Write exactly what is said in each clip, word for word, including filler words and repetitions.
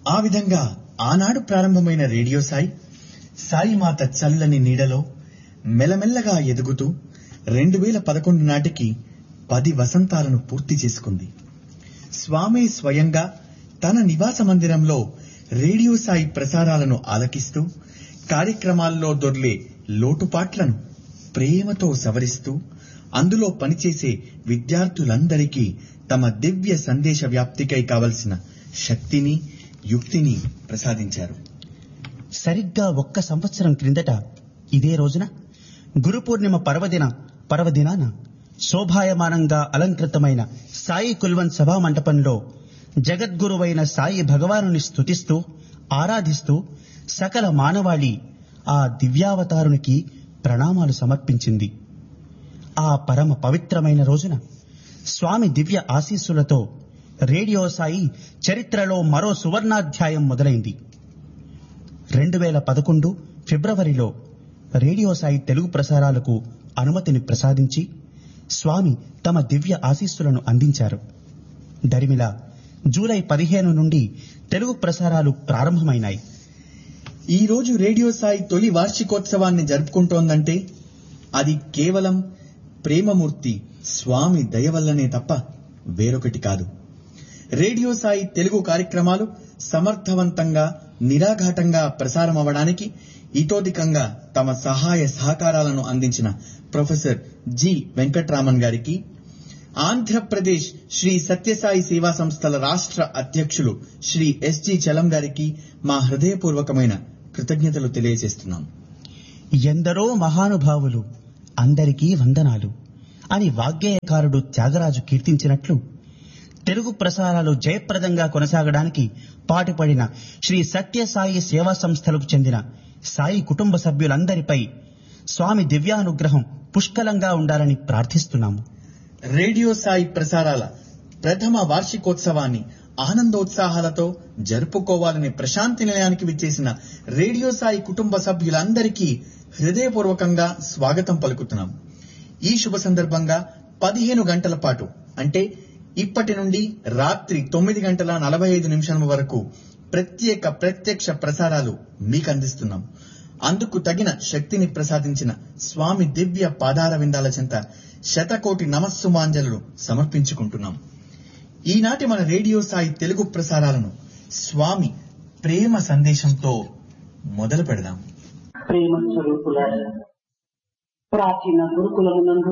ఆ విధంగా ఆనాడు ప్రారంభమైన రేడియో సాయి సాయిమాత చల్లని నీడలో మెల్లమెల్లగా ఎదుగుతూ రెండు వేల పదకొండు నాటికి పది వసంతాలను పూర్తి చేసుకుంది. స్వామి స్వయంగా తన నివాస మందిరంలో రేడియో సాయి ప్రసారాలను ఆలకిస్తూ కార్యక్రమాల్లో దొర్లే లోటుపాట్లను ప్రేమతో సవరిస్తూ అందులో పనిచేసే విద్యార్థులందరికీ తమ దివ్య సందేశ వ్యాప్తికై కావలసిన శక్తిని యుక్తిని ప్రసాదించారు. సరిగ్గా ఒక్క సంవత్సరం క్రిందట ఇదే రోజున గురు పూర్ణిమ పర్వదిన పర్వదినాన శోభాయమానంగా అలంకృతమైన సాయి కుల్వన్ సభా మంటపంలో జగద్గురువైన సాయి భగవానుని స్తుతిస్తూ ఆరాధిస్తూ సకల మానవాళి ఆ దివ్యావతారునికి ప్రణామాలు సమర్పించింది. ఆ పరమ పవిత్రమైన రోజున స్వామి దివ్య ఆశీస్సులతో రేడియో సాయి చరిత్రలో మరో సువర్ణాధ్యాయం మొదలైంది. రెండు వేల పదకొండు ఫిబ్రవరిలో రేడియో సాయి తెలుగు ప్రసారాలకు అనుమతిని ప్రసాదించి స్వామి తమ దివ్య ఆశీస్సులను అందించారు. దరిమిల జూలై పదిహేను నుండి తెలుగు ప్రసారాలు ప్రారంభమైనాయి. ఈ రోజు రేడియో సాయి తొలి వార్షికోత్సవాన్ని జరుపుకుంటోందంటే అది కేవలం ప్రేమమూర్తి స్వామి దయ వల్లనే తప్ప వేరొకటి కాదు. రేడియో సాయి తెలుగు కార్యక్రమాలు సమర్థవంతంగా నిరాఘాటంగా ప్రసారమవడానికి ఇతోధికంగా తమ సహాయ సహకారాలను అందించిన ప్రొఫెసర్ జి వెంకట్రామన్ గారికి, ఆంధ్రప్రదేశ్ శ్రీ సత్యసాయి సేవా సంస్థల రాష్ట్ర అధ్యక్షులు శ్రీ ఎస్ జి చలం గారికి మా హృదయపూర్వకమైన కృతజ్ఞతలు తెలియజేస్తున్నాం. ఎందరో మహానుభావులు అందరికీ వందనాలు అని వాగ్గేయకారుడు త్యాగరాజు కీర్తించినట్లు తెలుగు ప్రసారాలు జయప్రదంగా కొనసాగడానికి పాటుపడిన శ్రీ సత్యసాయి సేవా సంస్థలకు చెందిన సాయి కుటుంబ సభ్యులందరిపై స్వామి దివ్యానుగ్రహం పుష్కలంగా ఉండాలని ప్రార్థిస్తున్నాము. రేడియో సాయి ప్రసారాల ప్రథమ వార్షికోత్సవాన్ని ఆనందోత్సాహాలతో జరుపుకోవాలని ప్రశాంతి నిలయానికి విచ్చేసిన రేడియో సాయి కుటుంబ సభ్యులందరికీ హృదయపూర్వకంగా స్వాగతం పలుకుతున్నాం. ఈ శుభ సందర్భంగా పదిహేను గంటల పాటు అంటే ఇప్పటి నుండి రాత్రి తొమ్మిది గంటల నలభై ఐదు నిమిషాల వరకు ప్రత్యేక ప్రత్యక్ష ప్రసారాలు మీకు అందిస్తున్నాం. అందుకు తగిన శక్తిని ప్రసాదించిన స్వామి దివ్య పాదార విందాల చెంత శతకోటి నమస్సుమాంజలు సమర్పించుకుంటున్నాం. ఈనాటి మన రేడియో సాయి తెలుగు ప్రసారాలను స్వామి ప్రేమ సందేశంతో మొదలు పెడదాం. ప్రేమ స్వరూపుల ప్రాచీన గురుకులమునందు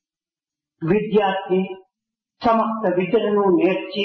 విద్యార్థి సమస్త విద్యలను నేర్చి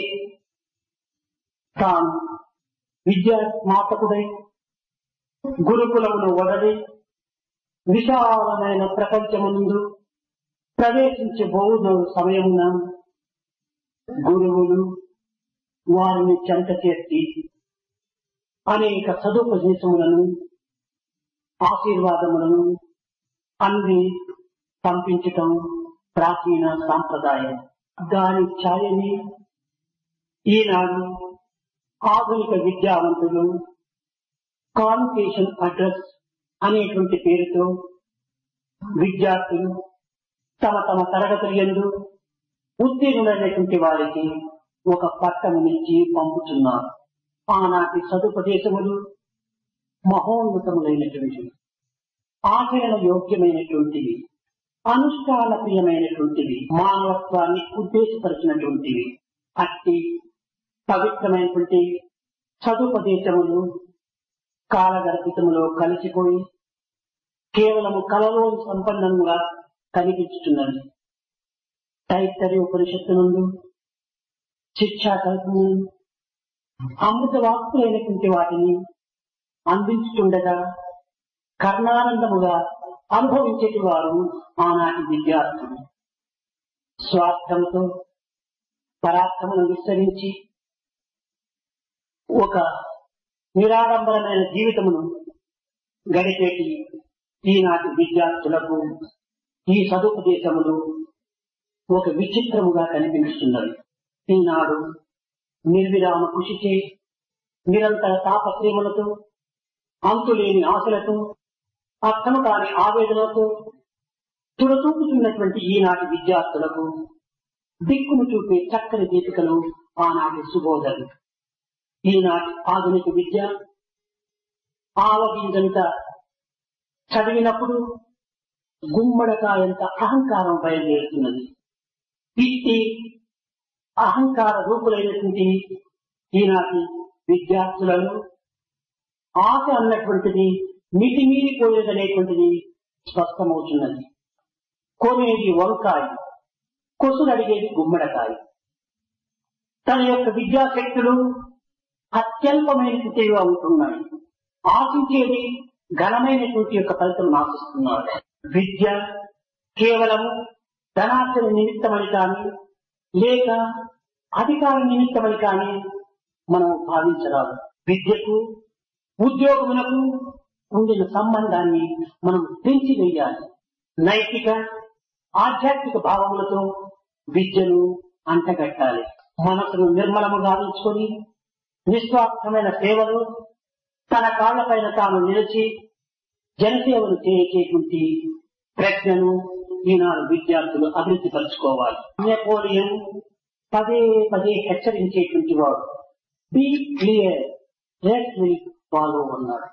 తాను విద్యా స్నాతకుడై గురుకులమును వదలి విశాలమైన ప్రపంచమునందు ప్రవేశించబోదు సమయమున గురువులు వారిని చెంత చేసి అనేక సదుపదేశములను ఆశీర్వాదములను అంది పంపించటం ప్రాచీన సాంప్రదాయం. దాని ఛాయని ఈనాడు ఆధునిక విద్యావంతులు కాన్వకేషన్ అడ్రస్ అనేటువంటి పేరుతో విద్యార్థులు తమ తమ తరగతులు యందు ఉత్తీర్ణులైనటువంటి వారికి ఒక పట్టమునిచ్చి పంపుతున్నారు. ఆనాటి సదుపదేశములు మహోన్నతములైనటువంటివి, ఆచరణ యోగ్యమైనటువంటివి, అనుష్ఠాన ప్రియమైనటువంటివి, మానవత్వాన్ని ఉద్దేశపరిచినటువంటివి. అట్టి పవిత్రమైనటువంటి సదుపదేశములు కాలగర్భితములో కలిసిపోయి కేవలము కలలో సంపన్నంగా కనిపించుతున్నది. తైత్తరీయ ఉపనిషత్తు నుండి శిక్షా కల్పము అమృత వాక్కులైనటువంటి వాటిని అందించుతుండగా కర్ణానందముగా అనుభవించేటి వారు ఆనాటి విద్యార్థులు. స్వార్థంతో పరాక్రమను విస్తరించి ఒక నిరాడంబరమైన జీవితమును గడిపేటి ఈనాటి విద్యార్థులకు ఈ సదుపదేశములు ఒక విచిత్రముగా కనిపిస్తున్నది. ఈనాడు నిర్విరామ కృషి చేసి నిరంతర తాపత్రయములతో అంతులేని ఆశలతో అర్థము కాని ఆవేదనతో తుడతూపుతున్నటువంటి ఈనాటి విద్యార్థులకు దిక్కును చూపే చక్కని దీపికలు ఆనాటి సుబోధలు. ఈనాటి ఆధునిక విద్య ఆవగింజంత చదివినప్పుడు గుమ్మడకాయంత అహంకారం బయలుదేరుతున్నది. ఇట్టి అహంకార రూపులైనటువంటి ఈనాటి విద్యార్థులను ఆశ అన్నటువంటిది మితిమీరిపోయేదనేటువంటిది స్పష్టమవుతున్నది. కొనేది వంకాయ, కొసులడిగేది గుమ్మడకాయ. తన యొక్క విద్యాశక్తులు అత్యల్పమైనటువంటివిగా ఉంటున్నాయి. ఆశించేది ఘనమైనటువంటి యొక్క ఫలితం ఆశిస్తున్నారు. విద్య కేవలం ధనార్జన నిమిత్తమని కానీ లేక అధికార నిమిత్తమని కానీ మనం భావించరాదు. విద్యకు ఉద్యోగములకు ఉండిన సంబంధాన్ని మనం పెంచివేయాలి. నైతిక ఆధ్యాత్మిక భావములతో విద్యను అంటగట్టాలి. మనసును నిర్మలము గావించుకొని నిస్వార్థమైన సేవలు తన కాళ్లపైన తాను నిలిచి జనసేవలు చేసేటువంటి ప్రజ్ఞను ఈనాడు విద్యార్థులు అభివృద్ధి పరుచుకోవాలి. నెపోలియన్ పదే పదే హెచ్చరించేటువంటి వాడు be clear rest will follow అన్నాడు.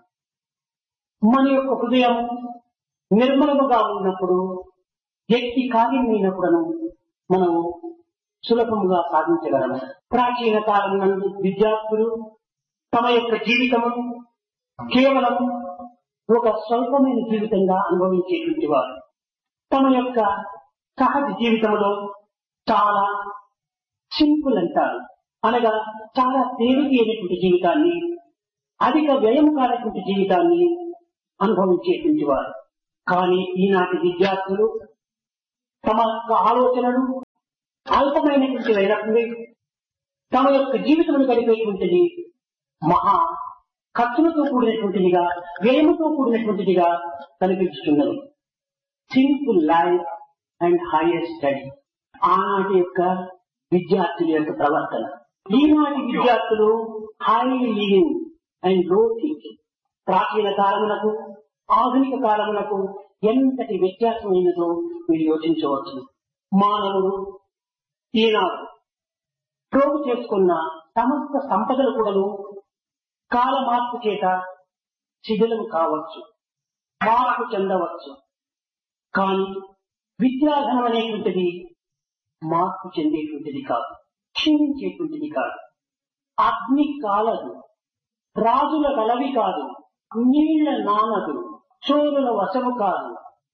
మన యొక్క హృదయం నిర్మలముగా ఉన్నప్పుడు వ్యక్తి కార్యమైనప్పుడను మనం సులభముగా సాధించగలము. ప్రాచీన కాలం నందు విద్యార్థులు తమ యొక్క జీవితము కేవలం ఒక స్వల్పమైన జీవితంగా అనుభవించేటువంటి వారు. తమ యొక్క సహజ జీవితంలో చాలా సింపుల్ అంటారు, అనగా చాలా తేలికైనటువంటి జీవితాన్ని, అధిక వ్యయం కానటువంటి జీవితాన్ని అనుభవించేటువంటి వారు. కానీ ఈనాటి విద్యార్థులు తమ యొక్క ఆలోచనలు అల్పమైనటువంటి అయినప్పుడు తమ యొక్క జీవితంలో గడిపేటువంటిది మహా ఖర్చులతో కూడినటువంటిదిగా, వ్యయముతో కూడినటువంటిదిగా కనిపించుతున్నది. Simple life and higher study ఆనాటి యొక్క విద్యార్థుల యొక్క ప్రవర్తన. ఈనాటి విద్యార్థులు హై లివింగ్ అండ్ లో థింకింగ్. ప్రాచీన కాలములకు ఆధునిక కాలములకు ఎంతటి వ్యత్యాసమైనదో మీరు యోచించవచ్చు. మానవుడు ఈనాడు ప్రోగు చేసుకున్న సమస్త సంపదలు కూడాను కాల మార్పు చేత శిథిలం కావచ్చు, మార్పు చెందవచ్చు. కానీ విద్యాధనం అనేటువంటిది మార్పు చెందేటువంటిది కాదు, క్షీణించేటువంటిది కాదు. అగ్ని కాలదు, రాజుల గలవి కాదు, నీళ్ల నానదు, చోరుల వశము కాదు.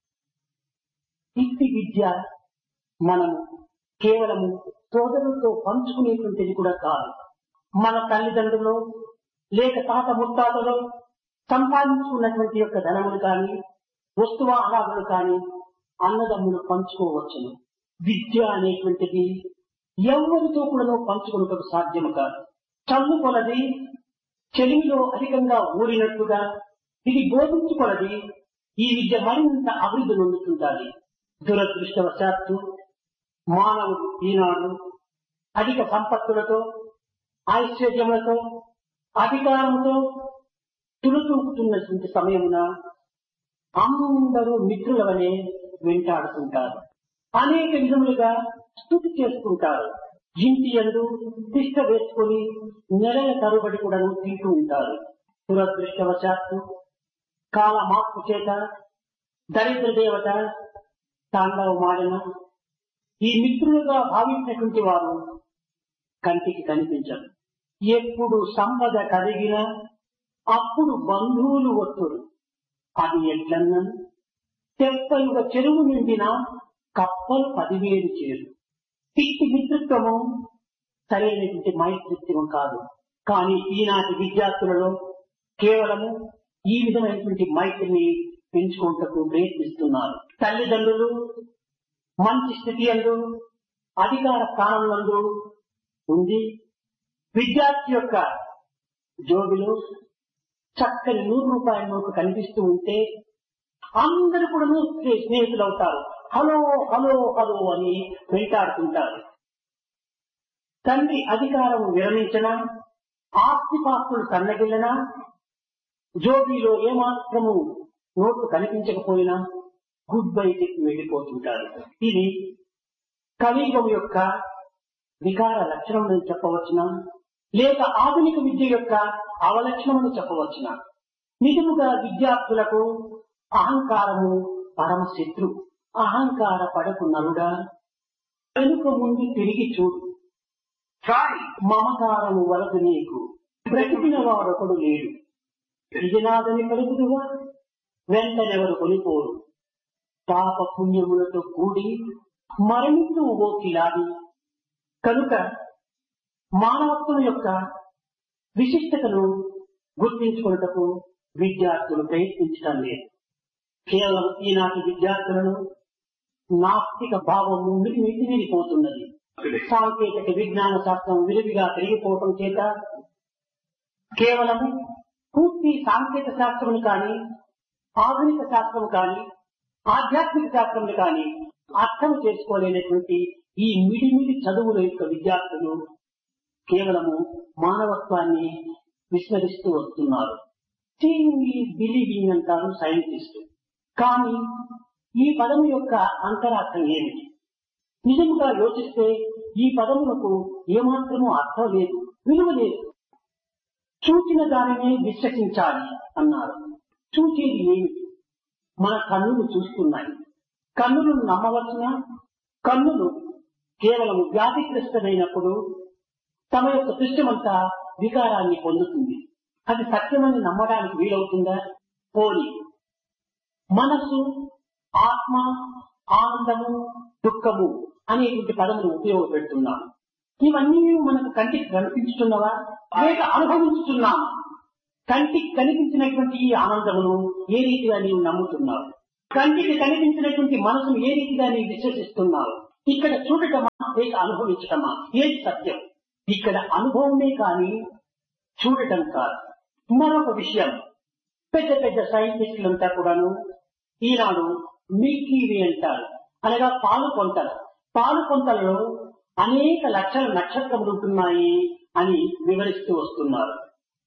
ఇట్టి విద్య మనము కేవలము సోదరులతో పంచుకునేటువంటిది కూడా కాదు. మన తల్లిదండ్రులు లేక తాత ముత్తాతలు సంపాదించుకున్నటువంటి యొక్క ధనములు కానీ వస్తువాహారాలు కానీ అన్నదమ్ములు పంచుకోవచ్చును. విద్య అనేటువంటిది ఎవరితో కూడా పంచుకున్నటకు సాధ్యము కాదు. చల్లు కొలది చెలిమిలో అధికంగా ఊరినట్టుగా ఇది బోధించుకొలది ఈ విద్య మరింత అభివృద్ధి నొందుతుంటాలి. దురదృష్టవశాత్తు మానవుడు ఈనాడు అధిక సంపత్తులతో, ఐశ్వర్యములతో, అధికారంతో తులుతూపుతున్నటువంటి సమయమున అందరూ మిత్రుల వలె వెంటాడుతుంటారు. అనేక విధములుగా స్తుతి చేసుకుంటారు. ఇంటి యందు తిష్ట వేసుకుని నెలల తరుబడి కూడా తింటూ ఉంటారు. దురదృష్టవశాత్తు కాల మార్పు చేత దరిద్ర దేవత తాండవమాడిన ఈ మిత్రులుగా భావించినటువంటి వారు కంటికి కనిపించరు. ఎప్పుడు సంపద కలిగినా అప్పుడు బంధువులు వస్తురు. అది ఎట్లన్నా తెప్పలుగా చెరువు నిండిన కప్పలు పదివేలు చేరు. ఇట్టి మిత్రత్వము సరైనటువంటి మైత్రిత్వం కాదు. కానీ ఈనాటి విద్యార్థులలో కేవలము ఈ విధమైనటువంటి మైత్రిని పెంచుకుంటూ ప్రయత్నిస్తున్నారు. తల్లిదండ్రులు మంచి స్థితి అందు అధికార స్థానంలో ఉంది. విద్యార్థి యొక్క జోబిలో చక్కని నూరు రూపాయల నోటు కనిపిస్తూ ఉంటే అందరూ కూడా స్నేహితులు అవుతారు. హలో హలో హలో అని వెంటాడుతుంటారు. తండ్రి అధికారం విరమించినా, ఆస్తిపాస్తులు సన్నగిల్లినా, జోబీలో ఏమాత్రము నోట్లు కనిపించకపోయినా గుడ్ బై చెప్పి వెళ్లిపోతుంటారు. ఇది కలియుగం యొక్క వికార లక్షణం అని చెప్పవచ్చునా? లేక ఆధునిక విద్య యొక్క అవలక్షణమని చెప్పవచ్చున. నిజముగా విద్యార్థులకు అహంకారము పరమ శత్రు. అహంకార పడకు నరుడా, వెనుక ముందు తిరిగి చూడు. మమకారము వలదు నీకు, బ్రతికిన వాడొకడు లేడు. ఇదినాదని పలుకుదువా, వెంటనెవరు కొనిపోరు. పాప పుణ్యములతో కూడి మరణిస్తూ ఓకిలాడి. కనుక మానవత్వం యొక్క విశిష్టతను గుర్తించుకున్నటకు విద్యార్థులు ప్రయత్నించడం లేదు. కేవలం ఈనాటి విద్యార్థులను నాస్తిక భావము మితిమీరిపోతున్నది. సాంకేతిక విజ్ఞాన శాస్త్రం విరివిగా పెరిగిపోవటం చేత కేవలం పూర్తి సాంకేతిక శాస్త్రం కానీ, ఆధునిక శాస్త్రం కానీ, ఆధ్యాత్మిక శాస్త్రం కానీ అర్థం చేసుకోలేనటువంటి ఈ మిడిమిడి చదువుల యొక్క విద్యార్థులు కేవలము మానవత్వాన్ని విస్మరిస్తూ వస్తున్నారు. సీయింగ్ బిలీవింగ్ అంటారు సైంటిస్ట్. కానీ ఈ పదం యొక్క అంతరార్థం ఏమిటి? నిజంగా యోచిస్తే ఈ పదములకు ఏమాత్రమూ అర్థం లేదు, విలువ లేదు. చూచిన దానినే విశ్వసించాలి అన్నారు. చూచేది ఏమిటి? మన కన్నులు చూస్తున్నాయి. కన్నులను నమ్మవలసిన? కన్నులు కేవలం వ్యాధిగ్రస్తమైనప్పుడు తమ యొక్క దృష్టమంతా వికారాన్ని పొందుతుంది. అది సత్యమని నమ్మడానికి వీలవుతుందా? పోలి మనస్సు, ఆత్మ, ఆనందము, దుఃఖము అనేటువంటి పదములు ఉపయోగపెడుతున్నాము. ఇవన్నీ మనకు కంటికి కనిపించుతున్నవా లేక అనుభవించుతున్నాము? కంటికి కనిపించినటువంటి ఈ ఆనందమును ఏ రీతిగా నీవు నమ్ముతున్నావు? కంటికి కనిపించినటువంటి మనసును ఏ రీతిగా నీవు విశ్వసిస్తున్నావు? ఇక్కడ చూడటమా లేక అనుభవించటమా? ఏది సత్యం? ఇక్కడ అనుభవమే కానీ చూడటం కాదు. మరొక విషయం, పెద్ద పెద్ద సైంటిస్టులంతా కూడాను ఈనాడు మిల్కీ వే అంటారు, అనగా పాలు కొంతలు. పాలు కొంతలలో అనేక లక్షల నక్షత్రములు ఉంటున్నాయి అని వివరిస్తూ వస్తున్నారు.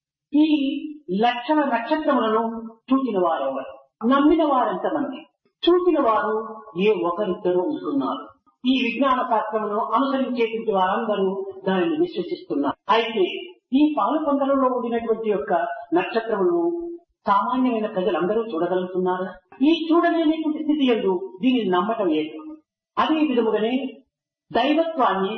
ఈ లక్షల నక్షత్రములను చూసిన వారెవరు? నమ్మిన వారెంతమంది? చూసిన వారు ఏ ఒకరిద్దరు ఉంటున్నారు. ఈ విజ్ఞాన శాస్త్రమును అనుసరించేటువంటి వారందరూ దానిని విశ్వసిస్తున్నారు. అయితే ఈ పాలు కొంతలలో ఉండినటువంటి యొక్క నక్షత్రములను సామాన్యమైన ప్రజలందరూ చూడగలుగుతున్నారు. ఈ చూడలేనటువంటి స్థితి యందు దీనిని నమ్మటం లేదు. అదే విధముగానే దైవత్వాన్ని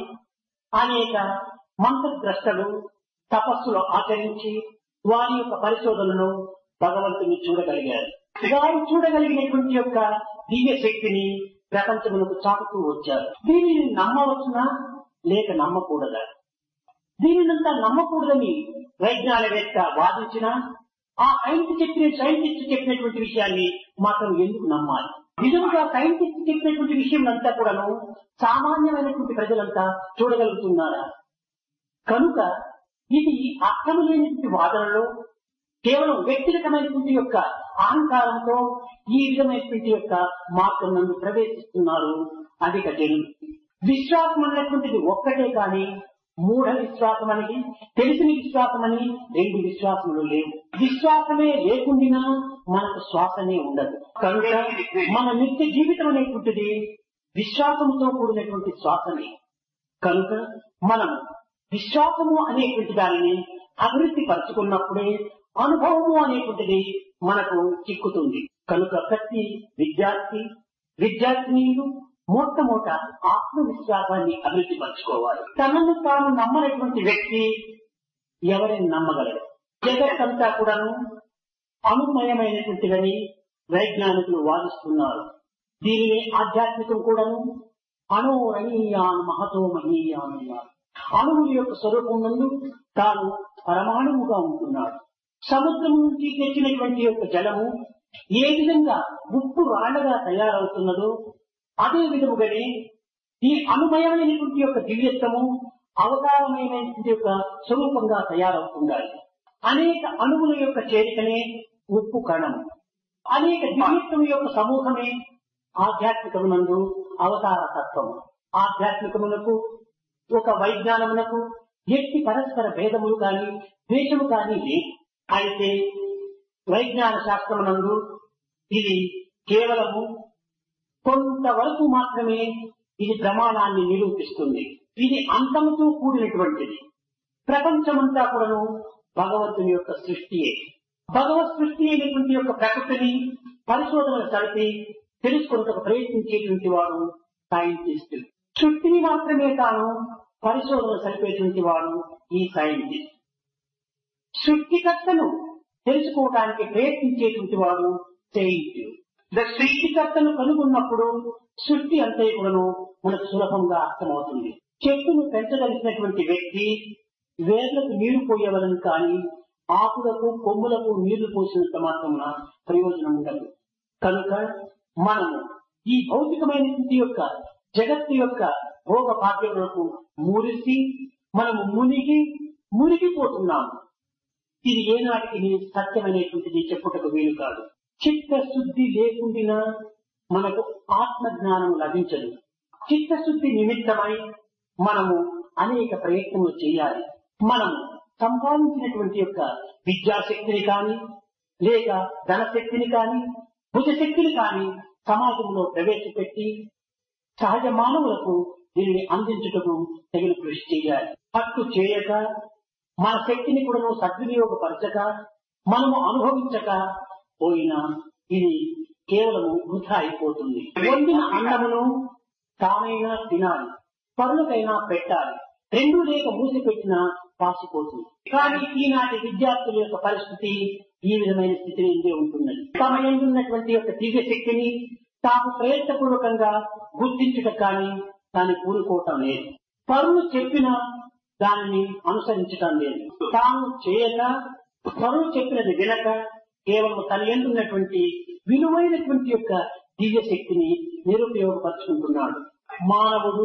అనేక మంత్రద్రష్టలు తపస్సులు ఆచరించి వారి యొక్క పరిశోధనను భగవంతుని చూడగలిగారు. వారు చూడగలిగినటువంటి యొక్క దివ్య శక్తిని ప్రపంచములకు చాటుతూ వచ్చారు. దీనిని నమ్మవచ్చునా లేక నమ్మకూడదా? దీనినంతా నమ్మకూడదని వైజ్ఞానికవేత్త వాదించినా ఆ సైన్స్ చెప్పిన సైంటిస్ట్ చెప్పినటువంటి విషయాన్ని మాత్రం ఎందుకు నమ్మాలి? నిజంగా సైంటిస్ట్ చెప్పినటువంటి విషయం అంతా కూడాను సామాన్యమైనటువంటి ప్రజలంతా చూడగలుగుతున్నారా? కనుక ఇది అర్థము లేనటువంటి వాదనలో కేవలం వ్యక్తిగతమైనటువంటి యొక్క అహంకారంతో ఈ విధమైనటువంటి యొక్క మార్గం నందు ప్రవేశిస్తున్నారు అధిక జనులు. విశ్వాసం అన్నటువంటిది ఒక్కటే కానీ మూఢ విశ్వాసం అనేది, తెలిసిన విశ్వాసం అని రెండు విశ్వాసములు లేవు. విశ్వాసమే లేకుండా మనకు శ్వాసనే ఉండదు. కనుక మన నిత్య జీవితం అనేటువంటిది విశ్వాసంతో కూడినటువంటి శ్వాసమే. కనుక మనం విశ్వాసము అనేటువంటి దానిని అభివృద్ధి పరుచుకున్నప్పుడే అనుభవము అనేటువంటిది మనకు చిక్కుతుంది. కనుక ప్రతి విద్యార్థి విద్యార్థినీయులు మొట్టమొదట ఆత్మవిశ్వాసాన్ని అభివృద్ధి పరచుకోవాలి. తనను తాను నమ్మనటువంటి వ్యక్తి ఎవరిని నమ్మగలడు? జగత్తంతా కూడాను అనుమయమైనటువంటిదని వైజ్ఞానికులు వాదిస్తున్నారు. దీనిని ఆధ్యాత్మికం కూడాను అణోరణీయాన్ మహతో మహీయాన్ అన్నారు. అణువుల యొక్క స్వరూపం నందు తాను పరమాణువుగా ఉంటున్నాడు. సముద్రం నుంచి తెచ్చినటువంటి యొక్క జలము ఏ విధంగా ఉప్పు రాళ్లగా తయారవుతున్నదో అదే విధముగానే ఈ అనుమయమైనటువంటి యొక్క దివ్యత్వము అవతారమైనటువంటి యొక్క స్వరూపంగా తయారవుతుండాలి. అనేక అణువుల యొక్క చేరికనే ఉప్పు కణము, అనేక దివ్యత్వం యొక్క సమూహమే ఆధ్యాత్మికమునందు అవతార తత్వము. ఆధ్యాత్మికమునకు ఒక వైజ్ఞానమునకు ఎట్టి పరస్పర భేదములు కానీ ద్వేషము కానీ లేదు. అయితే వైజ్ఞాన శాస్త్రమునందు ఇది కేవలము కొంతవరకు మాత్రమే ఇది ప్రమాణాన్ని నిరూపిస్తుంది. ఇది అంతముతో కూడినటువంటిది. ప్రపంచమంతా కూడాను భగవంతుని యొక్క సృష్టియే. భగవత్ సృష్టి అయినటువంటి యొక్క ప్రకృతిని పరిశోధనలు జరిపి తెలుసుకున్నకు ప్రయత్నించేటువంటి వాడు సైంటిస్ట్. సృష్టిని మాత్రమే తాను పరిశోధన జరిపేటువంటి వాడు ఈ సైంటిస్ట్. సృష్టికర్తను తెలుసుకోవడానికి ప్రయత్నించేటువంటి వాడు సెయింట్. సృష్టికర్తను కనుగొన్నప్పుడు సృష్టి అంతే కూడాను మనకు సులభంగా అర్థమవుతుంది. చెట్టును పెంచగలిగినటువంటి వ్యక్తి వేర్లకు నీరు పోయేవలని కానీ ఆకులకు కొమ్ములకు నీళ్లు పోసినంత మాత్రమున ప్రయోజనం ఉండదు. కనుక మనము ఈ భౌతికమైనటువంటి యొక్క జగత్తు యొక్క భోగ భాగ్యములకు మురిసి మనము మునిగి మునిగిపోతున్నాము. ఇది ఏనాటికి సత్యమైనటువంటిది చెప్పుటకు వీలు కాదు. చిత్తశుద్ధి లేకుండా మనకు ఆత్మజ్ఞానం లభించదు. చిత్తశుద్ధి నిమిత్తమై మనము అనేక ప్రయత్నములు చేయాలి. మనము సంపాదించినటువంటి యొక్క విద్యాశక్తిని కానీ లేక ధనశక్తిని కానీ భుజశక్తిని కానీ సమాజంలో ప్రవేశపెట్టి సహజ మానవులకు దీనిని అందించుటకు తగిన కృషి చేయాలి. హక్కు చేయక మన శక్తిని కూడా సద్వినియోగపరచక మనము అనుభవించక పోయినా ఇది కేవలము వృధా అయిపోతుంది. వండిన అన్నమును తానైనా తినాలి, పరులకైనా పెట్టాలి. రెండు లేక మూసిపెట్టినా పాసిపోతుంది. కానీ ఈనాటి విద్యార్థుల యొక్క పరిస్థితి ఈ విధమైన స్థితి నుండే ఉంటున్నది. తమ ఎందున్నటువంటి యొక్క దివ్య శక్తిని తాము ప్రయత్నపూర్వకంగా గుర్తించుట కానీ దాన్ని కూరుకోవటం లేదు. పరులు చెప్పినా దానిని అనుసరించటం లేదు. తాను చేయక పరులు చెప్పినది వినక కేవలం తన ఎందున్నటువంటి విలువైనటువంటి యొక్క దివ్య శక్తిని నిరుపయోగపరుచుకుంటున్నాడు. మానవుడు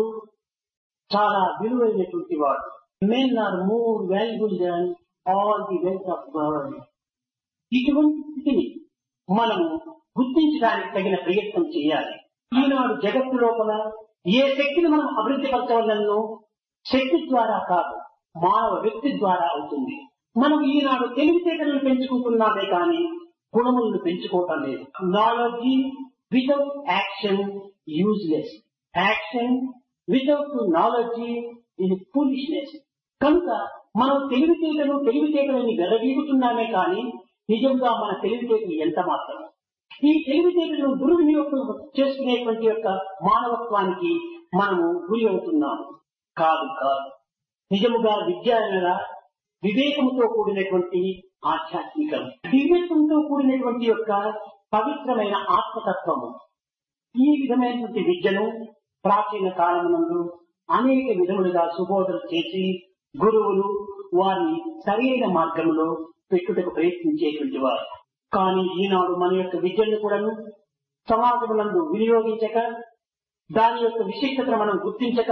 చాలా విలువైనటువంటి వాడు. Men are more valuable than all the wealth of world. ఇటువంటి స్థితిని మనము గుర్తించడానికి తగిన ప్రయత్నం చేయాలి. ఈనాడు జగత్తు లోపల ఏ శక్తిని మనం అభివృద్ధి పరచవలనో శక్తి ద్వారా కాదు, మానవ వ్యక్తి ద్వారా అవుతుంది. మనం ఈనాడు తెలివితేటలను పెంచుకుంటున్నామే కానీ గుణములను పెంచుకోవటం లేదు. Knowledge without action useless, action without knowledge ఇది ఫూలిష్నెస్. కనుక మనం తెలివితేటలు తెలివితేటలని వెరవీగుతున్నామే కానీ నిజంగా మన తెలివితేటలు ఎంత మాత్రం. ఈ తెలివితేటలను దుర్వినియోగం చేసుకునేటువంటి యొక్క మానవత్వానికి మనము గురి అవుతున్నాము. కాదు కాదు నిజముగా విద్య అనగా వివేకముతో కూడినటువంటి ఆధ్యాత్మికం, దివ్యత్వంతో కూడినటువంటి యొక్క పవిత్రమైన ఆత్మతత్వము. ఈ విధమైనటువంటి విద్యను ప్రాచీన కాలమునందు అనేక విధములుగా సుబోధన చేసి గురువులు వారిని సరైన మార్గంలో పెట్టుటకు ప్రయత్నించేటువంటి వారు. కానీ ఈనాడు మన యొక్క విద్యను కూడాను సమాజమునందు వినియోగించక దాని యొక్క విశిష్టతను మనం గుర్తించక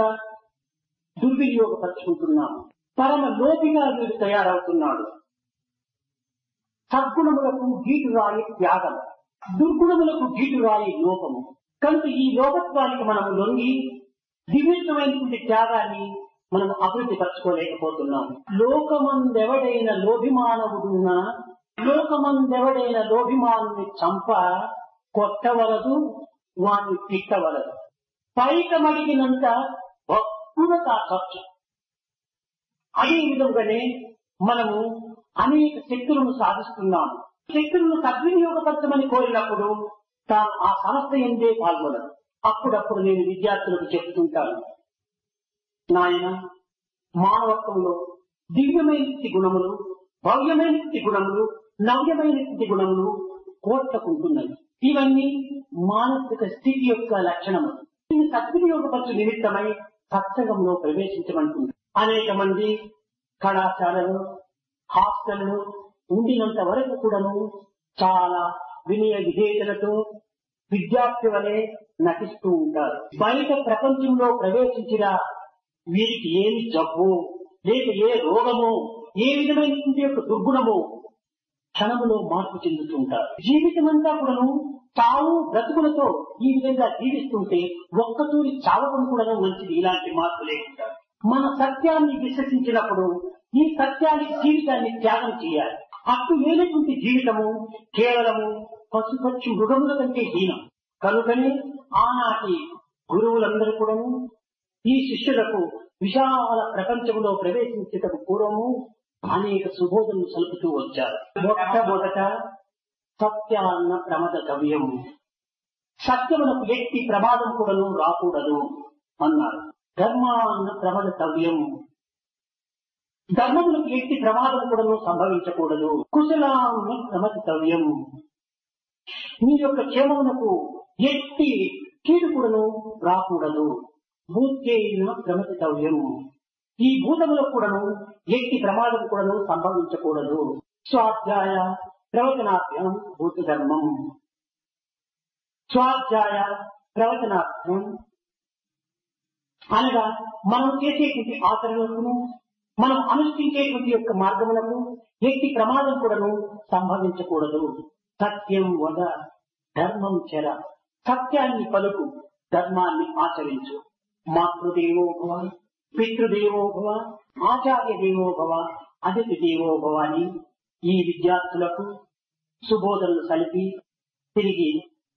దుర్వినియోగపరుచుకుంటున్నాము. పరమ లోపిగా వీడు తయారవుతున్నాడు. సద్గుణములకు గీటురాయి త్యాగం, దుర్గుణములకు గీటురాయి లోపము. కనుక ఈ లోపత్వానికి మనము లొంగి దివ్యమైనటువంటి త్యాగాన్ని మనం అభివృద్ధి పరచుకోలేకపోతున్నాం. లోకమందెవడైన లోభిమానవుడున్నా లోకమందెవడైన లోభిమానుని చంప కొట్టవలదు, వాణ్ణి తిట్టవలదు. పైకమడిగినంత భక్తులకు ఆ ఖర్చు. అదే విధంగానే మనము అనేక శక్తులను సాధిస్తున్నాము. శక్తులను సద్వినియోగపరచమని కోరినప్పుడు తాను ఆ సంస్థ ఎందే పాల్గొనదు. అప్పుడప్పుడు నేను విద్యార్థులకు చెప్తుంటాను, నాయన మానవత్వంలో దివ్యమైనటువంటి గుణములు, భవ్యమైనటువంటి గుణములు, నవ్యమైనటువంటి గుణములు కోట్లకుంటున్నాయి. ఇవన్నీ మానసిక స్థితి యొక్క లక్షణములు. దీన్ని సద్వినియోగపరచు నిమిత్తమై సత్సంగంలో ప్రవేశించమంటుంది. అనేక మంది కళాశాలలు హాస్టళ్లు ఉండినంత వరకు కూడాను చాలా వినయ విధేయతలతో విద్యార్థి వలె నటిస్తూ ఉంటారు. బయట ప్రపంచంలో ప్రవేశించిన వీరికి ఏమి జబ్బు లేక ఏ రోగమో ఏ విధమైనటువంటి యొక్క దుర్గుణమో క్షణములో మార్పు చెందుతూ ఉంటారు. జీవితం అంతా కూడాను తాము బ్రతుకులతో ఈ విధంగా జీవిస్తుంటే ఒక్కతూరి చావడం కూడా మంచిది. ఇలాంటి మార్పు లేకుండా మన సత్యాన్ని విశ్వసించినప్పుడు ఈ సత్యానికి జీవితాన్ని త్యాగం చేయాలి. హక్కు లేనటువంటి జీవితము కేవలము పశుపక్షి మృగముల కంటే హీనం. కనుకనే ఆనాటి గురువులందరూ కూడాను ఈ శిష్యులకు విశాల ప్రపంచంలో ప్రవేశించేటకు పూర్వము అనేక సుబోధనలు సలుపుతూ వచ్చారు. మొట్టమొదట సత్యాన్న ప్రమద కవ్యము, సత్యమునకు ఎట్టి ప్రమాదం కూడాను రాకూడదు అన్నారు. ధర్మాన్న ప్రమద కవ్యము, ధర్మములకు ఎట్టి ప్రమాదం కూడాను సంభవించకూడదు. కుశలాన్న ప్రమదితవ్యం, మీ యొక్క క్షేమమునకు ఎట్టి కీడు కూడాను రాకూడదు. భూత్యైన ప్రమదితవ్యం, ఈ భూతములకు కూడాను ఎట్టి ప్రమాదం కూడాను సంభవించకూడదు. స్వాధ్యాయ ప్రవచనార్థం భూత ధర్మం, స్వాధ్యాయ ప్రవచనార్థం అనగా మనం చేసేటువంటి ఆచరణలకు, మనం అనుష్ఠించేటువంటి యొక్క మార్గములకు ఎట్టి ప్రమాదం కూడాను సంభవించకూడదు. సత్యం వద ధర్మం చెర, సత్యాన్ని పలుకు, ధర్మాన్ని ఆచరించు. మాతృదేవో భవ, పితృదేవో భవ, ఆచార్య దేవో భవ, అతిథి దేవో భవ అని ఈ విద్యార్థులకు సుబోధనలు సలిపి తిరిగి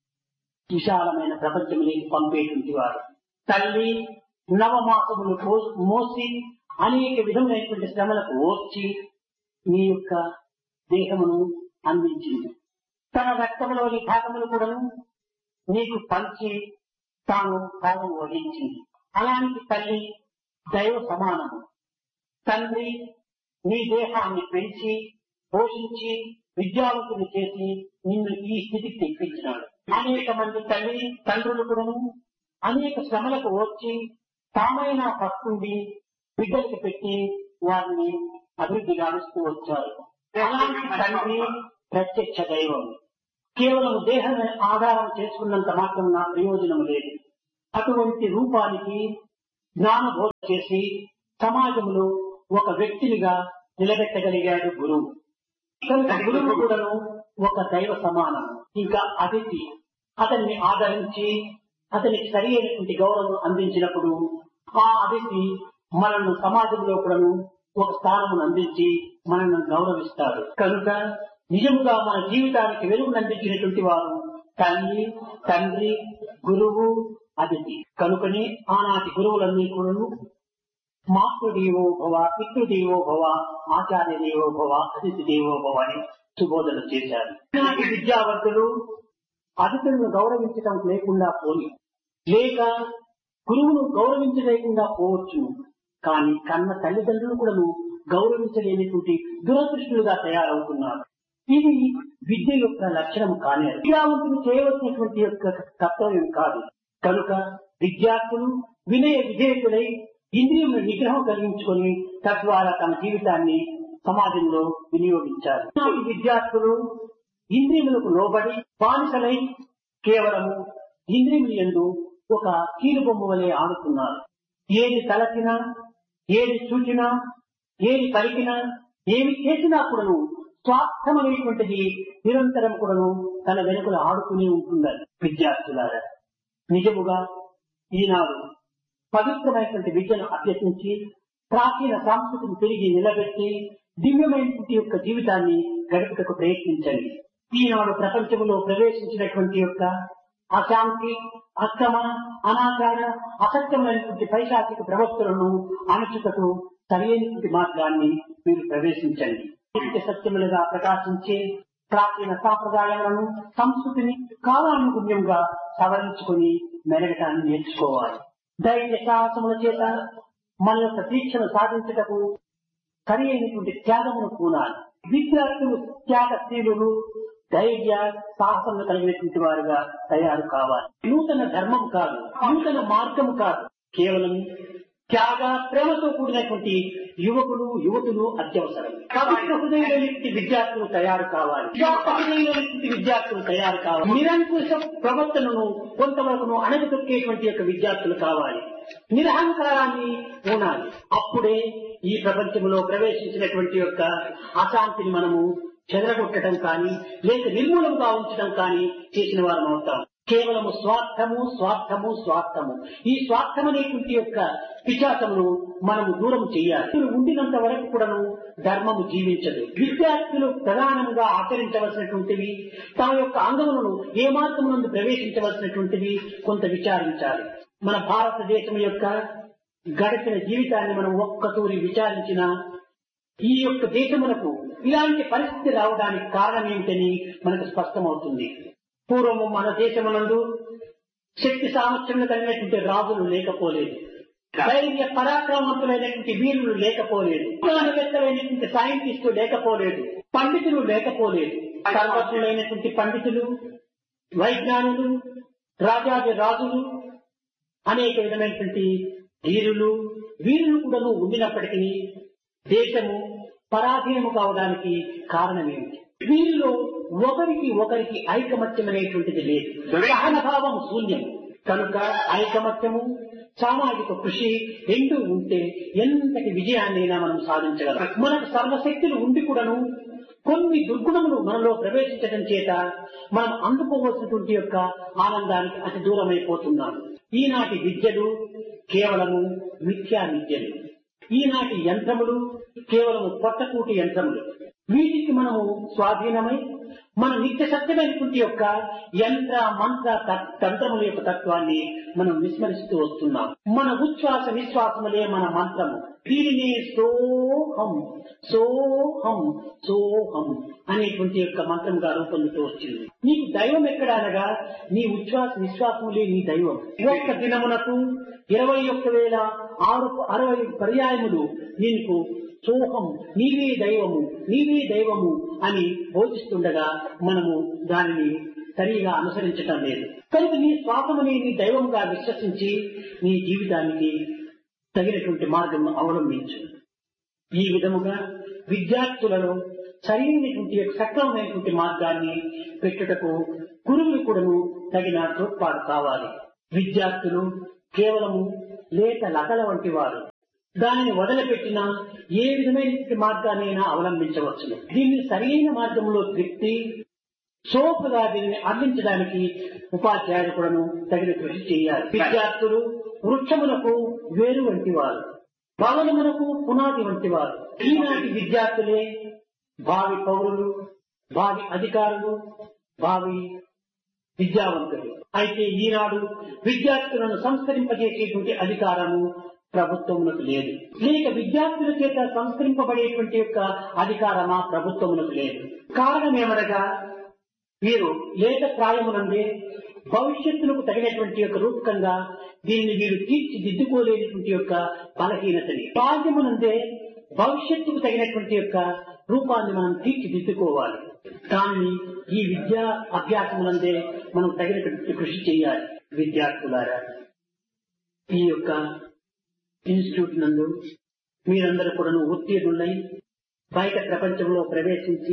విశాలమైన ప్రపంచంలోకి పంపేటువంటి వారు. తల్లి నవమాసములు మోసి అనేక విధములైనటువంటి శ్రమలకు ఓర్చి మీ యొక్క దేహమును అందించింది. తన రక్తంలోని భాగములు కూడాను నీకు పంచి తాను భాగం వహించింది. అలాంటి తల్లి దైవ సమానము. తండ్రి నీ దేహాన్ని పెంచి పోషించి విద్యావంతుని చేసి నిన్ను ఈ స్థితికి తెప్పించినాడు. అనేక మంది తల్లి తండ్రులు కూడాను అనేక శ్రమలకు వచ్చి తామైన పస్తుండి బిడ్డలకు పెట్టి వారిని అభివృద్ధి గావిస్తూ వచ్చారు. అలాంటి తండ్రి ప్రత్యక్ష దైవం. కేవలం దేహాన్ని ఆధారం చేసుకున్నంత మాత్రం నా ప్రయోజనం లేదు. అటువంటి రూపానికి జ్ఞానబోధ చేసి సమాజంలో ఒక వ్యక్తినిగా నిలబెట్టగలిగాడు గురువు. కనుక గురువు కూడాను ఒక దైవ సమానం. ఇంకా అతిథి అతన్ని ఆదరించి అతనికి సరి అయినటువంటి గౌరవం అందించినప్పుడు ఆ అతిథి మనల్ని సమాజంలో కూడాను ఒక స్థానమును అందించి మనల్ని గౌరవిస్తారు. కనుక నిజముగా మన జీవితానికి వెలుగును అందించినటువంటి వారు తల్లి, తండ్రి, గురువు, అతిథి. కనుకనే ఆనాటి గురువులన్నీ కూడాను మాతృదేవో భవ, పితృదేవో భవ, ఆచార్య దేవో భవ, అతిథి దేవో భవ అని సుబోధన చేశారు. ఈనాటి విద్యావంతులు అతిథులను గౌరవించడం లేకుండా పోయి, లేక గురువును గౌరవించలేకుండా పోవచ్చు. కానీ కన్న తల్లిదండ్రులు కూడా గౌరవించలేనిటువంటి దురదృష్టులుగా తయారవుతున్నారు. ఇది విద్య యొక్క లక్షణం కానీ విద్యావంతులు చేయవలసినటువంటి యొక్క కర్తవ్యం కాదు. కనుక విద్యార్థులు వినయ విధేయకులై ఇంద్రియముల నిగ్రహం కలిగించుకొని తద్వారా తమ జీవితాన్ని సమాజంలో వినియోగించారు. ఈ విద్యార్థులు ఇంద్రియములకు లోబడి బానిసలై కేవలము ఇంద్రియముల యందు ఒక కీలుబొమ్మ వలె ఆడుతున్నారు. ఏది తలచినా, ఏది చూచినా, ఏది పలికినా, ఏమి చేసినా కూడాను స్వార్థమైనటువంటిది నిరంతరం కూడాను తన వెనుకలు ఆడుతూనే ఉంటుందని విద్యార్థులారా. నిజముగా ఈనాడు పవిత్రమైనటువంటి విద్యను అభ్యసించి ప్రాచీన సంస్కృతిని తిరిగి నిలబెట్టి దివ్యమైనటువంటి యొక్క జీవితాన్ని గడుపుటకు ప్రయత్నించండి. ఈనాడు ప్రపంచంలో ప్రవేశించినటువంటి యొక్క అశాంతి, అక్రమ, అనాచార, అసత్యమైనటువంటి పైశాచిక ప్రవక్తలను అణచుటకు సరైనటువంటి మార్గాన్ని మీరు ప్రవేశించండి. నిత్య సత్యములుగా ప్రకాశించే ప్రాచీన సాంప్రదాయాలను, సంస్కృతిని కాలానుగుణ్యంగా సవరించుకుని మెరగటాన్ని నేర్చుకోవాలి. ధైర్య సాహసముల చేత మన యొక్క దీక్షను సాధించటకు సరి అయినటువంటి త్యాగమును పూనాలి. విద్యార్థులు త్యాగశీలులు, ధైర్య సాహసములు కలిగినటువంటి వారుగా తయారు కావాలి. నూతన ధర్మం కాదు, నూతన మార్గం కాదు, కేవలం త్యాగ ప్రేమతో కూడినటువంటి యువకులు, యువతులు అత్యవసరం. పవిత్ర హృదయమైనటువంటి విద్యార్థులు తయారు కావాలి. హృదయమైనటువంటి విద్యార్థులు తయారు కావాలి. నిరంకుశ ప్రవర్తనను కొంతవరకు అణగతొక్కేటువంటి యొక్క విద్యార్థులు కావాలి. నిరహంకారాన్ని ఉండాలి. అప్పుడే ఈ ప్రపంచంలో ప్రవేశించినటువంటి యొక్క అశాంతిని మనము చెదరగొట్టడం కానీ, లేక నిర్మూలంగా ఉంచడం కానీ చేసిన వారం అవుతాం. కేవలము స్వార్థము, స్వార్థము, స్వార్థము. ఈ స్వార్థమనేటువంటి యొక్క పిశాచమును మనము దూరం చేయాలి. ఉండినంత వరకు కూడాను ధర్మము జీవించదు. విద్యార్థులు ప్రధానంగా ఆచరించవలసినటువంటివి, తమ యొక్క అంగములను ఏ మార్గమునందు ప్రవేశించవలసినటువంటివి కొంత విచారించాలి. మన భారతదేశం యొక్క గడిచిన జీవితాన్ని మనం ఒక్కతూరి విచారించిన ఈ యొక్క దేశమునకు ఇలాంటి పరిస్థితి రావడానికి కారణం ఏమిటని మనకు స్పష్టమవుతుంది. పూర్వము మన దేశమునందు శక్తి సామర్థ్యం కలిగినటువంటి రాజులు లేకపోలేదు, ధైర్య పరాక్రమవంతులైనటువంటి వీరులు లేకపోలేదు, జ్ఞానవేత్తలైనటువంటి సైంటిస్టులు లేకపోలేదు, పండితులు లేకపోలేదు. సర్వజ్ఞులైనటువంటి పండితులు, వైజ్ఞానులు, రాజాది రాజులు, అనేక విధమైనటువంటి ధీరులు వీరులు కూడా ఉండినప్పటికీ దేశము పరాధీనము కావడానికి కారణమేమిటి? వీరిలో ఒకరికి ఒకరికి ఐకమత్యం అనేటువంటిది లేదు, సహనభావం శూన్యం. కనుక ఐకమత్యము, సామాజిక కృషి రెండు ఉంటే ఎంతటి విజయాన్నైనా మనం సాధించగలం. మనకు సర్వశక్తులు ఉండి కూడాను కొన్ని దుర్గుణములు మనలో ప్రవేశించడం చేత మనం అందుకోవలసినటువంటి యొక్క ఆనందానికి అతి దూరమైపోతున్నాం. ఈనాటి విద్యలు కేవలము మిథ్యా విద్యలు, ఈనాటి యంత్రములు కేవలము పొట్టకూటి యంత్రములు. వీటికి మనము స్వాధీనమై మన నిత్య సత్యమైనటువంటి యొక్క యంత్ర మంత్ర తంత్రముల యొక్క తత్వాన్ని మనం విస్మరిస్తూ వస్తున్నాం. మన ఉచ్ఛ్వాస విశ్వాసములే మన మంత్రము. దీనినే సోహం సోహం సోహం అనేటువంటి యొక్క మంత్రంగా రూపొందుతూ వచ్చింది. నీకు దైవం ఎక్కడ అనగా నీ ఉచ్ఛ్వాస విశ్వాసములే నీ దైవం. ఒక్క దినమునకు ఇరవై ఒక్క వేల ఆరు అరవై పర్యాయములు నీకు సోహం నీవే దైవము నీవే దైవము అని బోధిస్తుండగా మనము దానిని సరిగా అనుసరించటం లేదు. కనుక నీ శ్వాసముని నీ దైవముగా విశ్వసించి నీ జీవితానికి తగినటువంటి మార్గం అవలంబించు. ఈ విధముగా విద్యార్థులలో సరైనటువంటి సక్రమమైనటువంటి మార్గాన్ని పెట్టుటకు గురువులు కూడాను తగిన తోడ్పాటు కావాలి. విద్యార్థులు కేవలము లేత లతల వంటి వారు. దానిని వదిలిపెట్టినా ఏ విధమైన మార్గాన్నైనా అవలంబించవచ్చును. దీన్ని సరైన మార్గంలో తిప్పి సోపుగా దీనిని అందించడానికి ఉపాధ్యాయులు కూడాను తగిన కృషి చేయాలి. విద్యార్థులు వృక్షములకు వేరు వంటి వారు, భవనములకు పునాది వంటి వారు. ఈనాటి విద్యార్థులే భావి పౌరులు, భావి అధికారులు, భావి విద్యావంతులు. అయితే ఈనాడు విద్యార్థులను సంస్కరింపజేసేటువంటి అధికారము ప్రభుత్వమునకు లేదు, లేక విద్యార్థుల చేత సంస్కరింపబడేటువంటి యొక్క అధికారమా ప్రభుత్వమునకు లేదు. కారణం ఏమనగా వీరు లేత ప్రాయమునందే భవిష్యత్తులకు తగినటువంటి యొక్క రూపకంగా దీనిని వీరు తీర్చిదిద్దుకోలేనటువంటి యొక్క బలహీనతని, బాల్యమునందే భవిష్యత్తుకు తగినటువంటి యొక్క రూపాన్ని మనం తీర్చిదిద్దుకోవాలి. దాన్ని ఈ విద్యా అభ్యాసమునందే మనం తగినటువంటి కృషి చేయాలి. విద్యార్థులారా, ఈ యొక్క ఇన్స్టిట్యూట్ నందు మీరందరూ కూడా ఉత్తీర్ణులై బయట ప్రపంచంలో ప్రవేశించి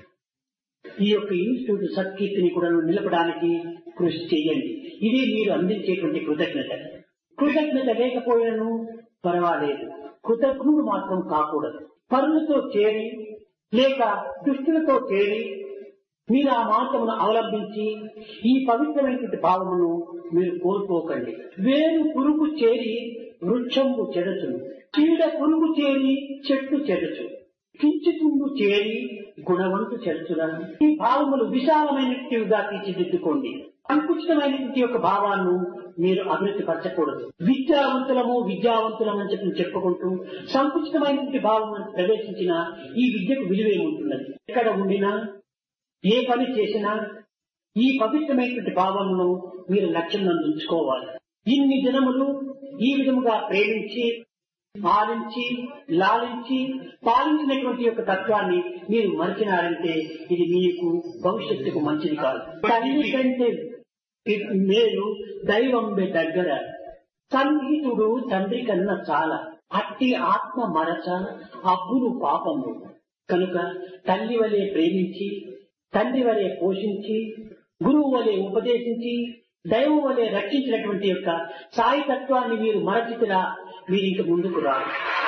ఈ యొక్క ఇన్స్టిట్యూట్ సత్కీర్తిని కూడా నిలపడానికి కృషి చేయండి. ఇది మీరు అందించేటువంటి కృతజ్ఞత. కృతజ్ఞత లేకపోయినను పర్వాలేదు, కృతజ్ఞుడు మాత్రం కాకూడదు. పరులతో చేరి లేక దుష్టులతో చేరి మీరు ఆ మార్గమును అవలంబించి ఈ పవిత్రమైనటువంటి భావమును మీరు కోల్పోకండి. వేరు పురుగు చేరి వృక్షంబు చెరచును, చీడ పురుగు చేరి చెట్టు చెరచు, కించుకుండు చేరి గుణవంతు చెరచురా. ఈ భావములు విశాలమైనట్టుగా తీర్చిదిద్దుకోండి. సంకుచితమైనటువంటి యొక్క భావాలను మీరు అభివృద్ధి పరచకూడదు. విద్యావంతులము విద్యావంతులం అని చెప్పి చెప్పుకుంటూ సంకుచితమైనటువంటి భావములను ప్రవేశించిన ఈ విద్యకు విలువేముంటున్నది? ఎక్కడ ఉండినా ఏ పని చేసినా ఈ పవిత్రమైనటువంటి భావములను మీరు లక్ష్యం ఉంచుకోవాలి. ఇన్ని దినములు ఈ విధముగా ప్రేమించి పాలించి లాలించి పాలించినటువంటి యొక్క తత్వాన్ని మీరు మరిచినారంటే ఇది మీకు భవిష్యత్తుకు మంచిది కాదు. తల్లి కంటే మేలు దైవం దగ్గర, సన్నిహితుడు తండ్రి కన్నా చాలా, అట్టి ఆత్మ మరచ అబ్బులు పాపము. కనుక తల్లి వలె ప్రేమించి, తండ్రి వలె పోషించి, గురువు వలె ఉపదేశించి, దైవం వలె రక్షించినటువంటి యొక్క సాయి తత్వాన్ని మీరు మరచితిలా మీరు ఇంక ముందుకు రారు.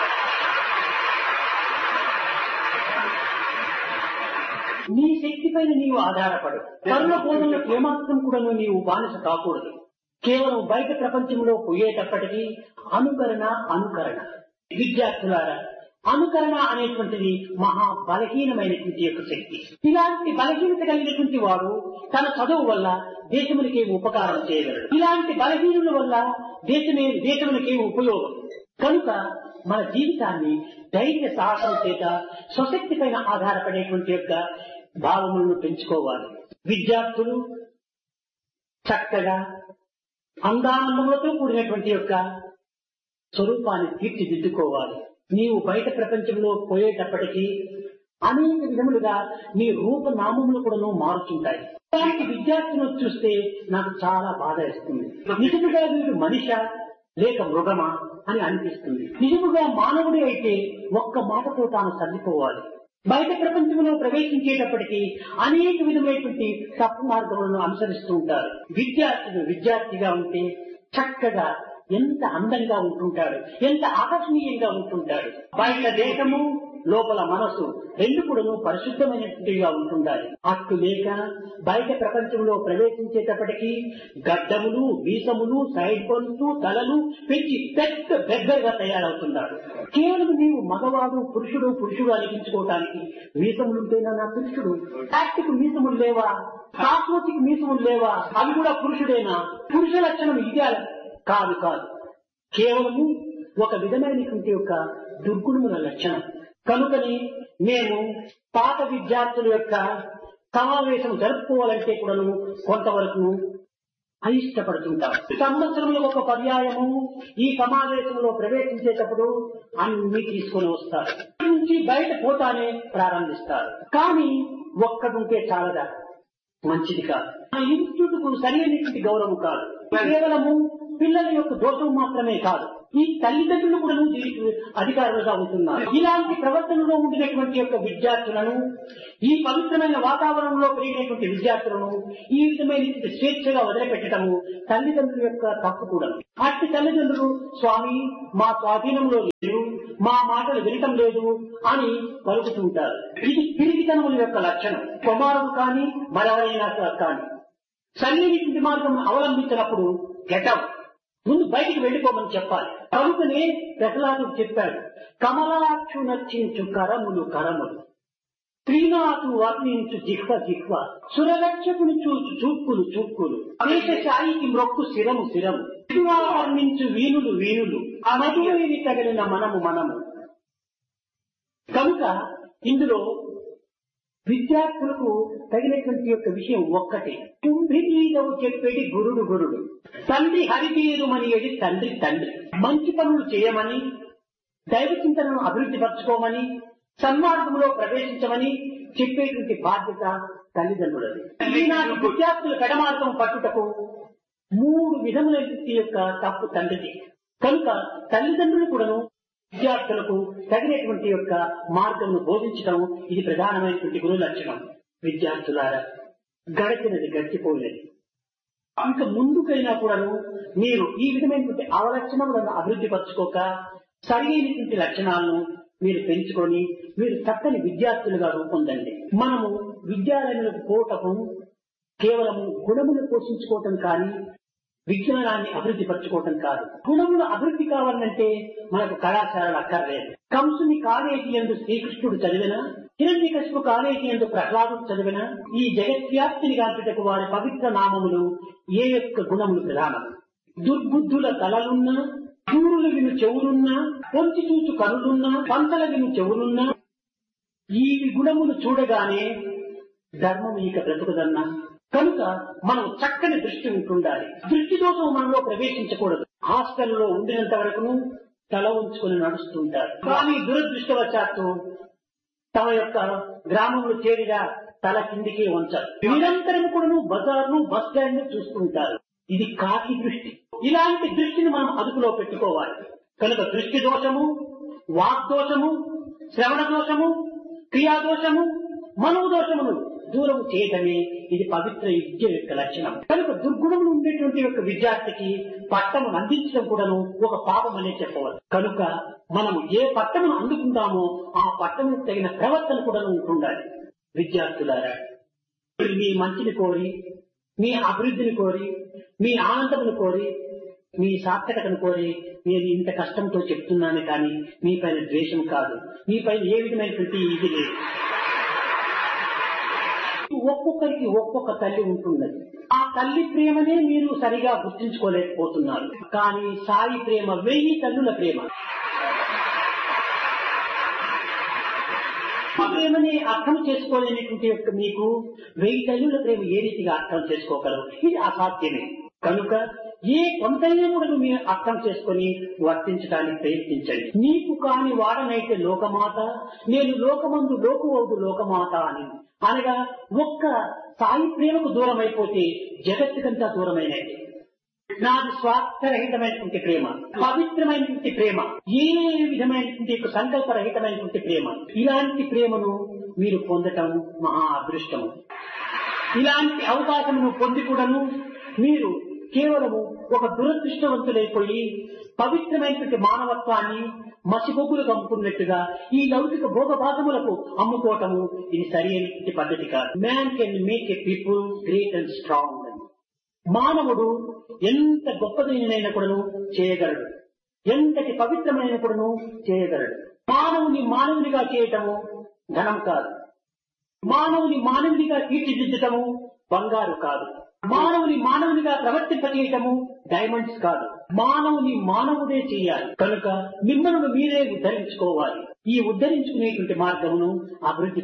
నీ శక్తి పైన నీవు ఆధారపడు. కరుణ బోధనలకు ఏమాత్రం కూడా నీవు బానిస కాకూడదు. కేవలం బయట ప్రపంచంలో పోయేటప్పటికీ అనుకరణ అనుకరణ. విద్యార్థులారా, అనుకరణ అనేటువంటిది మహా బలహీనమైనటువంటి యొక్క శక్తి. ఇలాంటి బలహీనత కలిగినటువంటి వాడు తన చదువు వల్ల దేశమునికి ఉపకారం చేయగలడు. ఇలాంటి బలహీనుల వల్ల దేశమే దేశమునికి ఉపయోగం. కనుక మన జీవితాన్ని ధైర్య సాహసం చేత స్వశక్తి పైన ఆధారపడేటువంటి యొక్క భావములను పెంచుకోవాలి. విద్యార్థులు చక్కగా అందానందములతో కూడినటువంటి యొక్క స్వరూపాన్ని తీర్చిదిద్దుకోవాలి. నీవు బయట ప్రపంచంలో పోయేటప్పటికీ అనేక విధములుగా నీ రూపనామములు కూడా మారుతుంటాయి. అలాంటి విద్యార్థులను చూస్తే నాకు చాలా బాధ వేస్తుంది. నిజముగా వీడు మనిషా లేక మృగమా అని అనిపిస్తుంది. నిజముగా మానవుడే అయితే ఒక్క మాటతో తాను సర్దుకోవాలి. బయట ప్రపంచంలో ప్రవేశించేటప్పటికీ అనేక విధమైనటువంటి తప్పు మార్గములను అనుసరిస్తూ ఉంటారు. విద్యార్థులు విద్యార్థిగా ఉంటే చక్కగా ఎంత అందంగా ఉంటుంటాడు, ఎంత ఆకర్షణీయంగా ఉంటుంటాడు. బయట దేహము లోపల మనసు రెండు కూడా పరిశుద్ధమైనట్టుగా ఉంటుండాలి. అట్టు లేక బయట ప్రపంచంలో ప్రవేశించేటప్పటికీ గడ్డములు, వీసములు, సైడ్ పనులు, తలలు పెంచి పెద్ద పెద్దగా తయారవుతున్నాడు. కేవలం నీవు మగవాడు పురుషుడు పురుషుడు అనిపించుకోవటానికి మీసములుంటేనా నా పురుషుడు? యాక్టిక్ మీసములు లేవా? కాస్మోటిక్ మీసములు లేవా? అవి కూడా పురుషుడేనా? పురుష లక్షణం ఇదే కాదు కాదు కేవలము ఒక విధమైనటువంటి యొక్క దుర్గుణముల లక్షణం. కనుకని మేము పాత విద్యార్థుల యొక్క సమావేశం జరుపుకోవాలంటే కూడాను కొంతవరకు అయిష్టపడుతుంటాం. సంవత్సరంలో ఒక పర్యాయము ఈ సమావేశంలో ప్రవేశించేటప్పుడు అన్ని తీసుకొని వస్తారు. నుంచి బయట పోతానే ప్రారంభిస్తారు. కానీ ఒక్కడుంటే చాలదా, మంచిది కాదు. ఆ ఇన్స్టిట్యూట్ కు సరైనటువంటి గౌరవం కాదు. కేవలము పిల్లల యొక్క దోషం మాత్రమే కాదు, ఈ తల్లిదండ్రులు కూడా దీనికి అధికారులుగా ఉంటున్నారు. ఇలాంటి ప్రవర్తనలో ఉండినటువంటి యొక్క విద్యార్థులను, ఈ పవిత్రమైన వాతావరణంలో పెరిగినటువంటి విద్యార్థులను ఈ విధమైన స్వేచ్ఛగా వదిలిపెట్టడము తల్లిదండ్రుల యొక్క తప్పు కూడా. అట్టి తల్లిదండ్రులు స్వామి మా స్వాధీనంలో లేదు, మా మాటలు వినటం లేదు అని పలుకుతుంటారు. ఇది పిరిగితనముల యొక్క లక్షణం. కుమారుడు కానీ మరెవరైనా కానీ సరైనటువంటి మార్గం అవలంబించినప్పుడు గెటప్ ముందు బయటికి వెళ్ళిపోమని చెప్పాలి. కనుకనే ప్రహ్లాదుడు చెప్పాడు, కమలాక్షు నచ్చించు కరములు కరములు, శ్రీనాథు వర్ణించు జిహ్వ జిహ్వ, సురలక్షకుని చూచు చూపులు చూపులు, దేశశాయికి మ్రొక్కు శిరము శిరము, వర్ణించు వీణులు వీణులు, మధువేని తగిలిన మనము మనము. కనుక ఇందులో విద్యార్థులకు తగినటువంటి యొక్క విషయం ఒక్కటే. కుంభిగీదవు చెప్పేది గురుడు గురుడు, తండ్రి హరితీరుమని ఏది తండ్రి తండ్రి. మంచి పనులు చేయమని, దైవ చింతనను అభివృద్ధి పరచుకోమని, సన్మార్గంలో ప్రవేశించమని చెప్పేటువంటి బాధ్యత తల్లిదండ్రులది. ఈనాటి విద్యార్థుల పెడమార్గం పట్టుటకు మూడు విధములైన యొక్క తప్పు తండ్రిది. కనుక తల్లిదండ్రులు కూడాను విద్యార్థులకు తగినటువంటి యొక్క మార్గంను బోధించడం ఇది ప్రధానమైనటువంటి గురు లక్షణం. విద్యార్థులారా, గడిచినది గడిచిపోయినది. ఇంకా ముందుకైనా కూడాను మీరు ఈ విధమైనటువంటి అవలక్షణములను అభివృద్ధి పరచుకోక సరైనటువంటి లక్షణాలను మీరు పెంచుకొని మీరు చక్కని విద్యార్థులుగా రూపొందండి. మనము విద్యాలయాలకు పోవటం కేవలము గుణములు పోషించుకోవటం కానీ విజ్ఞానాన్ని అభివృద్ధి పరచుకోవటం కాదు. గుణములు అభివృద్ధి కావాలంటే మనకు కళాశాలలు అక్కర్లేదు. కంసుని కాలేజీ యందు శ్రీకృష్ణుడు చదివినా, హిరణ్యకశిపు కాలేజీ యందు ప్రహ్లాదుడు చదివినా, ఈ జగత్వ్యాప్తిని గాంచుటకు వారి పవిత్ర నామములు ఏ యొక్క గుణములు ప్రధానం. దుర్బుద్ధుల తలలున్నా, చూరులు విను చెవులున్నా, పొంచి చూచు కనులున్నా, పంతల విను చెవులున్నా, ఈ గుణములు చూడగానే ధర్మం ఇక బ్రతుకుదన్నా. కనుక మనం చక్కని దృష్టి ఉంటుండాలి. దృష్టి దోషం మనలో ప్రవేశించకూడదు. హాస్టల్లో ఉండినంత వరకు తల ఉంచుకుని నడుస్తుంటారు. కానీ దురదృష్టవశాత్తు తమ యొక్క గ్రామంలో చేరిగా తల కిందికి ఉంచారు. నిరంతరం కూడా బజార్ను బస్ స్టాండ్ చూస్తుంటారు. ఇది కాకి దృష్టి. ఇలాంటి దృష్టిని మనం అదుపులో పెట్టుకోవాలి. కనుక దృష్టి దోషము, వాగ్దోషము, శ్రవణ దోషము, క్రియాదోషము, మనోదోషమును దూరం చేయటమే ఇది పవిత్ర విద్య యొక్క లక్షణం. కనుక దుర్గుణములు ఉండేటువంటి యొక్క విద్యార్థికి పట్టమును అందించడం కూడాను ఒక పాపం అనే చెప్పవచ్చు. కనుక మనము ఏ పట్టమును అందుకుంటామో ఆ పట్టముకు తగిన ప్రవర్తన కూడా ఉంటుండాలి. విద్యార్థులారా, మీ మంచిని కోరి, మీ అభివృద్ధిని కోరి, మీ ఆనందమును కోరి, మీ సార్థకతను కోరి నేను ఇంత కష్టంతో చెప్తున్నాను కానీ మీ పైన ద్వేషం కాదు, మీ పైన ఏ విధమైనటువంటి ఇది లేదు. ఒక్కొక్కరికి ఒక్కొక్క తల్లి ఉంటున్నది. ఆ తల్లి ప్రేమనే మీరు సరిగా గుర్తించుకోలేకపోతున్నారు. కానీ సాయి ప్రేమ వెయ్యి తల్లుల ప్రేమ. ఆ ప్రేమని అర్థం చేసుకోలేనటువంటి యొక్క మీకు వెయ్యి తల్లుల ప్రేమ ఏ రీతిగా అర్థం చేసుకోగలరు? ఇది అసాధ్యమే. కనుక ఏ కొంతైనా కూడా మీరు అర్థం చేసుకుని వర్తించడానికి ప్రయత్నించండి. నీకు కాని వాడనైతే లోకమాత, నేను లోకమందు లోకువౌదు లోకమాత అని అనగా ఒక్క సాయి ప్రేమకు దూరం అయిపోతే జగత్తుకంతా దూరమైనది. నాది స్వార్థరహితమైనటువంటి ప్రేమ, పవిత్రమైనటువంటి ప్రేమ, ఏ విధమైనటువంటి యొక్క సంకల్పరహితమైనటువంటి ప్రేమ. ఇలాంటి ప్రేమను మీరు పొందటం మహా అదృష్టము. ఇలాంటి అవకాశమును పొంది కూడాను మీరు కేవలము ఒక దురదృష్టవంతులైపోయి పవిత్రమైనటువంటి మానవత్వాన్ని మసిగొగ్గులు కమ్ముకున్నట్టుగా ఈ లౌకిక భోగభాగములకు అమ్ముకోవటము ఇది సరి అయినటువంటి పద్ధతి కాదు. Man can make a people great and strong. మానవుడు ఎంత గొప్పదైన కూడాను చేయగలడు, ఎంతటి పవిత్రమైన కూడాను చేయగలడు. మానవుని మానవునిగా చేయటము ధనం కాదు, మానవుని మానవునిగా తీర్చిదిద్దటము బంగారు కాదు, మానవుని మానవునిగా ప్రవర్తింపజేయటము డైమండ్స్ కాదు. మానవుని మానవుడే చేయాలి. కనుక మిమ్మల్ని మీరే ఉద్ధరించుకోవాలి. ఈ ఉద్ధరించుకునేటువంటి మార్గమును అభివృద్ధి